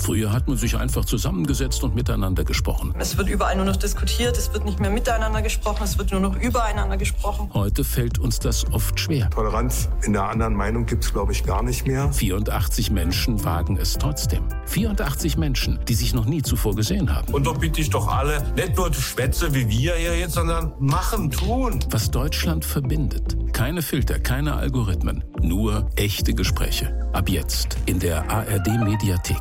Früher hat man sich einfach zusammengesetzt und miteinander gesprochen. Es wird überall nur noch diskutiert, es wird nicht mehr miteinander gesprochen, es wird nur noch übereinander gesprochen. Heute fällt uns das oft schwer. Toleranz in der anderen Meinung gibt es, glaube ich, gar nicht mehr. 84 Menschen wagen es trotzdem. 84 Menschen, die sich noch nie zuvor gesehen haben. Und doch bitte ich doch alle, nicht nur Schwätze wie wir hier jetzt, sondern machen, tun. Was Deutschland verbindet. Keine Filter, keine Algorithmen. Nur echte Gespräche. Ab jetzt in der ARD-Mediathek.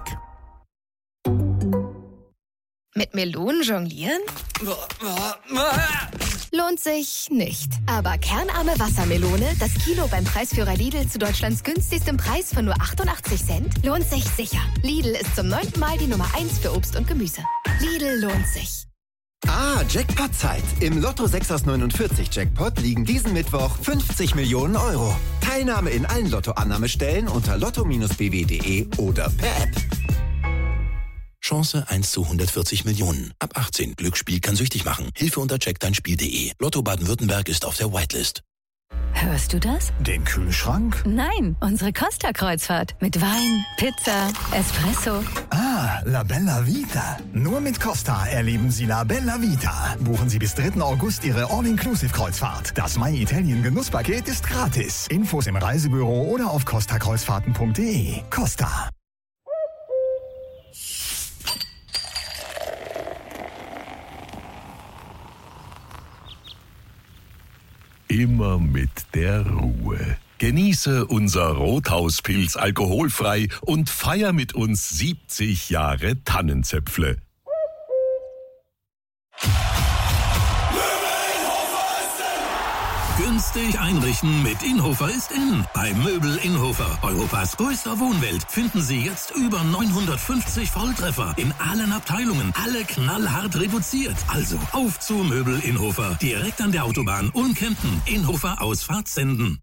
Mit Melonen jonglieren? Lohnt sich nicht. Aber kernarme Wassermelone, das Kilo beim Preisführer Lidl zu Deutschlands günstigstem Preis von nur 88 Cent, lohnt sich sicher. Lidl ist zum 9. Mal die Nummer 1 für Obst und Gemüse. Lidl lohnt sich. Jackpot-Zeit. Im Lotto 6 aus 49 Jackpot liegen diesen Mittwoch 50 Millionen Euro. Teilnahme in allen Lotto-Annahmestellen unter lotto-bw.de oder per App. Chance 1 zu 140 Millionen. Ab 18. Glücksspiel kann süchtig machen. Hilfe unter checkdeinspiel.de. Lotto Baden-Württemberg ist auf der Whitelist. Hörst du das? Den Kühlschrank? Nein, unsere Costa-Kreuzfahrt. Mit Wein, Pizza, Espresso. La Bella Vita. Nur mit Costa erleben Sie La Bella Vita. Buchen Sie bis 3. August Ihre All-Inclusive-Kreuzfahrt. Das My Italien Genusspaket ist gratis. Infos im Reisebüro oder auf costakreuzfahrten.de. Costa. Immer mit der Ruhe. Genieße unser Rothauspilz alkoholfrei und feier mit uns 70 Jahre Tannenzäpfle. Günstig einrichten mit Inhofer ist in. Bei Möbel Inhofer, Europas größter Wohnwelt, finden Sie jetzt über 950 Volltreffer in allen Abteilungen. Alle knallhart reduziert. Also auf zu Möbel Inhofer. Direkt an der Autobahn Unkempten. Inhofer Ausfahrt Senden.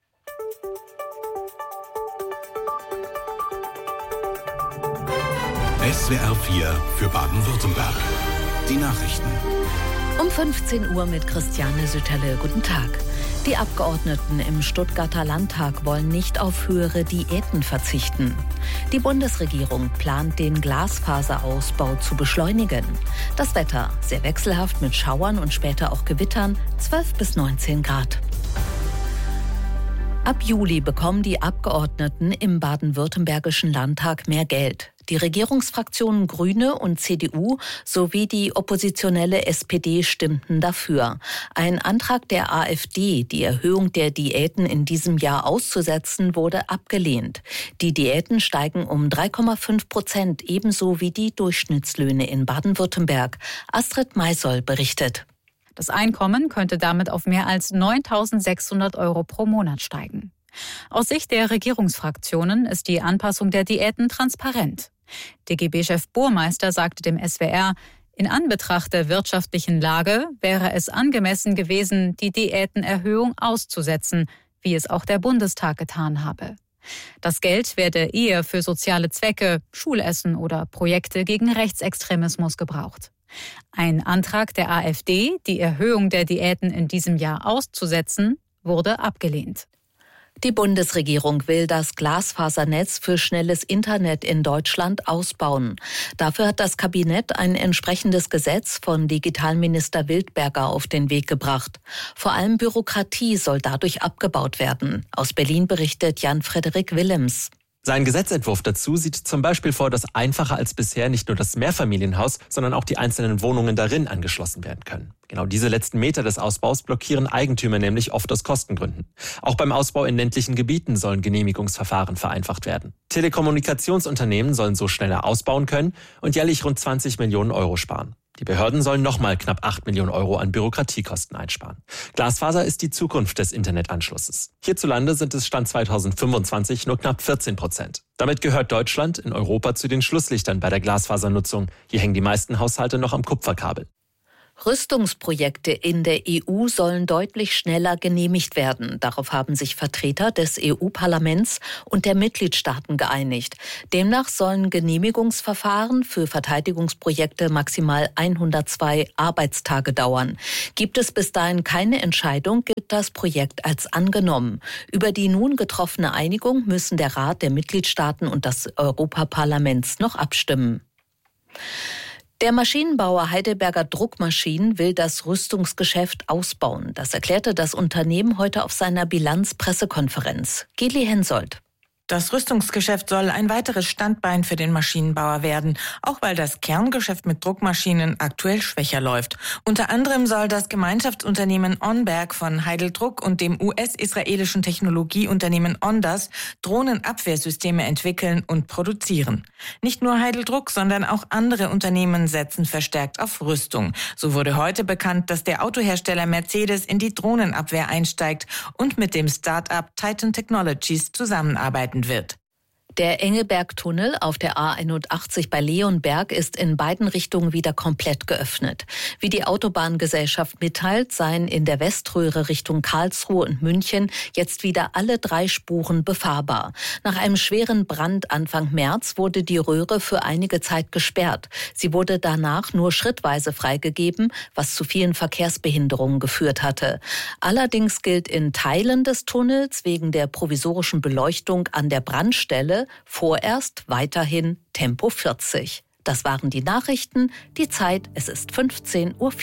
SWR 4 für Baden-Württemberg. Die Nachrichten. Um 15 Uhr mit Christiane Sütterle. Guten Tag. Die Abgeordneten im Stuttgarter Landtag wollen nicht auf höhere Diäten verzichten. Die Bundesregierung plant, den Glasfaserausbau zu beschleunigen. Das Wetter sehr wechselhaft mit Schauern und später auch Gewittern, 12 bis 19 Grad. Ab Juli bekommen die Abgeordneten im baden-württembergischen Landtag mehr Geld. Die Regierungsfraktionen Grüne und CDU sowie die oppositionelle SPD stimmten dafür. Ein Antrag der AfD, die Erhöhung der Diäten in diesem Jahr auszusetzen, wurde abgelehnt. Die Diäten steigen um 3,5%, ebenso wie die Durchschnittslöhne in Baden-Württemberg. Astrid Maisoll berichtet. Das Einkommen könnte damit auf mehr als 9.600 Euro pro Monat steigen. Aus Sicht der Regierungsfraktionen ist die Anpassung der Diäten transparent. DGB-Chef Burmeister sagte dem SWR, in Anbetracht der wirtschaftlichen Lage wäre es angemessen gewesen, die Diätenerhöhung auszusetzen, wie es auch der Bundestag getan habe. Das Geld werde eher für soziale Zwecke, Schulessen oder Projekte gegen Rechtsextremismus gebraucht. Ein Antrag der AfD, die Erhöhung der Diäten in diesem Jahr auszusetzen, wurde abgelehnt. Die Bundesregierung will das Glasfasernetz für schnelles Internet in Deutschland ausbauen. Dafür hat das Kabinett ein entsprechendes Gesetz von Digitalminister Wildberger auf den Weg gebracht. Vor allem Bürokratie soll dadurch abgebaut werden. Aus Berlin berichtet Jan-Frederik Willems. Sein Gesetzentwurf dazu sieht zum Beispiel vor, dass einfacher als bisher nicht nur das Mehrfamilienhaus, sondern auch die einzelnen Wohnungen darin angeschlossen werden können. Genau diese letzten Meter des Ausbaus blockieren Eigentümer nämlich oft aus Kostengründen. Auch beim Ausbau in ländlichen Gebieten sollen Genehmigungsverfahren vereinfacht werden. Telekommunikationsunternehmen sollen so schneller ausbauen können und jährlich rund 20 Millionen Euro sparen. Die Behörden sollen nochmal knapp 8 Millionen Euro an Bürokratiekosten einsparen. Glasfaser ist die Zukunft des Internetanschlusses. Hierzulande sind es Stand 2025 nur knapp 14%. Damit gehört Deutschland in Europa zu den Schlusslichtern bei der Glasfasernutzung. Hier hängen die meisten Haushalte noch am Kupferkabel. Rüstungsprojekte in der EU sollen deutlich schneller genehmigt werden. Darauf haben sich Vertreter des EU-Parlaments und der Mitgliedstaaten geeinigt. Demnach sollen Genehmigungsverfahren für Verteidigungsprojekte maximal 102 Arbeitstage dauern. Gibt es bis dahin keine Entscheidung, gilt das Projekt als angenommen. Über die nun getroffene Einigung müssen der Rat der Mitgliedstaaten und das Europaparlaments noch abstimmen. Der Maschinenbauer Heidelberger Druckmaschinen will das Rüstungsgeschäft ausbauen. Das erklärte das Unternehmen heute auf seiner Bilanzpressekonferenz. Geli Hensoldt. Das Rüstungsgeschäft soll ein weiteres Standbein für den Maschinenbauer werden, auch weil das Kerngeschäft mit Druckmaschinen aktuell schwächer läuft. Unter anderem soll das Gemeinschaftsunternehmen Onberg von Heideldruck und dem US-israelischen Technologieunternehmen Ondas Drohnenabwehrsysteme entwickeln und produzieren. Nicht nur Heideldruck, sondern auch andere Unternehmen setzen verstärkt auf Rüstung. So wurde heute bekannt, dass der Autohersteller Mercedes in die Drohnenabwehr einsteigt und mit dem Start-up Titan Technologies zusammenarbeiten wird. Der Engelberg-Tunnel auf der A81 bei Leonberg ist in beiden Richtungen wieder komplett geöffnet. Wie die Autobahngesellschaft mitteilt, seien in der Weströhre Richtung Karlsruhe und München jetzt wieder alle 3 Spuren befahrbar. Nach einem schweren Brand Anfang März wurde die Röhre für einige Zeit gesperrt. Sie wurde danach nur schrittweise freigegeben, was zu vielen Verkehrsbehinderungen geführt hatte. Allerdings gilt in Teilen des Tunnels wegen der provisorischen Beleuchtung an der Brandstelle vorerst weiterhin Tempo 40. Das waren die Nachrichten. Die Zeit, es ist 15:04 Uhr.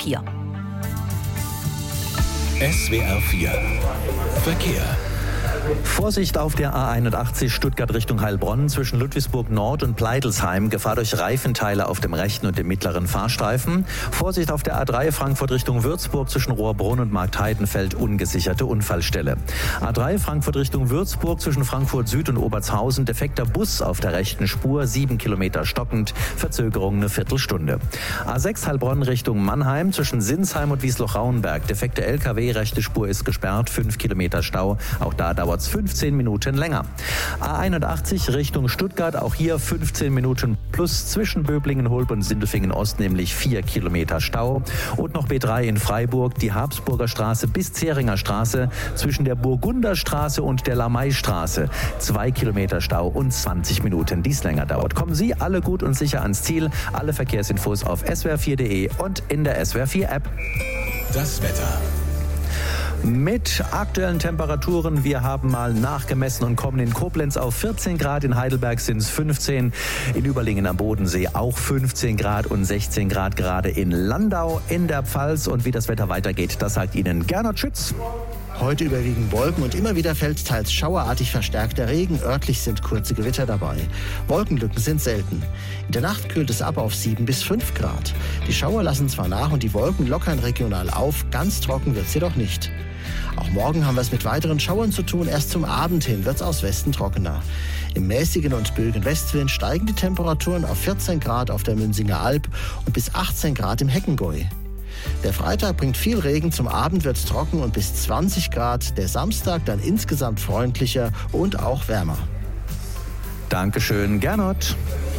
SWR 4 Verkehr. Vorsicht auf der A81 Stuttgart Richtung Heilbronn zwischen Ludwigsburg Nord und Pleidelsheim. Gefahr durch Reifenteile auf dem rechten und dem mittleren Fahrstreifen. Vorsicht auf der A3 Frankfurt Richtung Würzburg zwischen Rohrbrunn und Marktheidenfeld. Ungesicherte Unfallstelle. A3 Frankfurt Richtung Würzburg zwischen Frankfurt Süd und Obertshausen. Defekter Bus auf der rechten Spur. 7 Kilometer stockend. Verzögerung eine Viertelstunde. A6 Heilbronn Richtung Mannheim zwischen Sinsheim und Wiesloch-Rauenberg. Defekte LKW. Rechte Spur ist gesperrt. 5 Kilometer Stau. Auch da dauert es 15 Minuten länger. A81 Richtung Stuttgart, auch hier 15 Minuten plus zwischen Böblingen, Hulb und Sindelfingen Ost, nämlich 4 Kilometer Stau. Und noch B3 in Freiburg, die Habsburger Straße bis Zähringer Straße zwischen der Burgunderstraße und der Lamaistraße. 2 Kilometer Stau und 20 Minuten, dies länger dauert. Kommen Sie alle gut und sicher ans Ziel. Alle Verkehrsinfos auf swr4.de und in der SWR4 App. Das Wetter. Mit aktuellen Temperaturen, wir haben mal nachgemessen und kommen in Koblenz auf 14 Grad, in Heidelberg sind es 15, in Überlingen am Bodensee auch 15 Grad und 16 Grad gerade in Landau in der Pfalz. Und wie das Wetter weitergeht, das sagt Ihnen Gernot Schütz. Heute überwiegend Wolken und immer wieder fällt teils schauerartig verstärkter Regen. Örtlich sind kurze Gewitter dabei. Wolkenlücken sind selten. In der Nacht kühlt es ab auf 7 bis 5 Grad. Die Schauer lassen zwar nach und die Wolken lockern regional auf, ganz trocken wird es jedoch nicht. Auch morgen haben wir es mit weiteren Schauern zu tun. Erst zum Abend hin wird es aus Westen trockener. Im mäßigen und böigen Westwind steigen die Temperaturen auf 14 Grad auf der Münzinger Alb und bis 18 Grad im Heckengäu. Der Freitag bringt viel Regen, zum Abend wird es trocken und bis 20 Grad. Der Samstag dann insgesamt freundlicher und auch wärmer. Dankeschön, Gernot.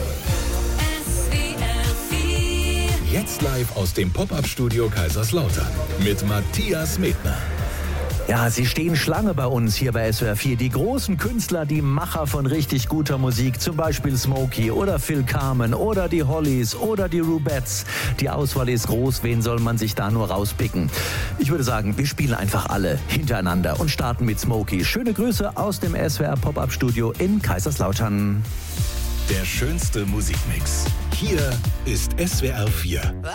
Jetzt live aus dem Pop-Up-Studio Kaiserslautern mit Matthias Medner. Ja, sie stehen Schlange bei uns hier bei SWR 4. Die großen Künstler, die Macher von richtig guter Musik, zum Beispiel Smokey oder Phil Carmen oder die Hollies oder die Rubettes. Die Auswahl ist groß, wen soll man sich da nur rauspicken? Ich würde sagen, wir spielen einfach alle hintereinander und starten mit Smokey. Schöne Grüße aus dem SWR Pop-Up-Studio in Kaiserslautern. Der schönste Musikmix. Hier ist SWR 4.